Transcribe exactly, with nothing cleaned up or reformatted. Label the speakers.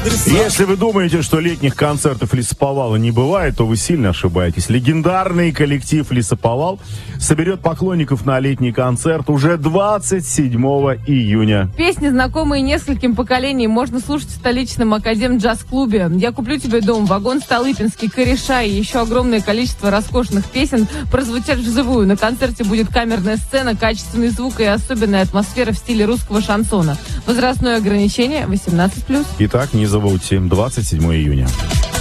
Speaker 1: адреса.
Speaker 2: Если вы думаете, что летних концертов Лесоповала не бывает, то вы сильно ошибаетесь. Легендарный коллектив Лесоповал соберет поклонников на летний концерт уже двадцать седьмого июня.
Speaker 3: Песни, знакомые нескольким поколениям, можно слушать в столичном Академ-джаз-клубе. «Я куплю тебе дом», «Вагон Столыпинский», «Кореша» и еще огромное количество роскошных песен прозвучат вживую. На концерте будет камерная сцена, качественный звук и особенная атмосфера в стиле русского шансона. Возрастное ограничение восемнадцать плюс.
Speaker 2: Итак, не забудьте, двадцать седьмого июня.